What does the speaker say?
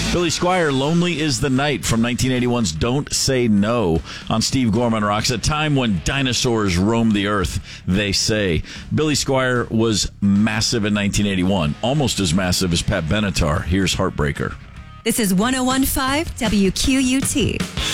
Billy Squier, Lonely is the Night from 1981's Don't Say No on Steve Gorman Rocks. A time when dinosaurs roamed the earth, they say. Billy Squier was massive in 1981, almost as massive as Pat Benatar. Here's Heartbreaker. This is 101.5 WQUT.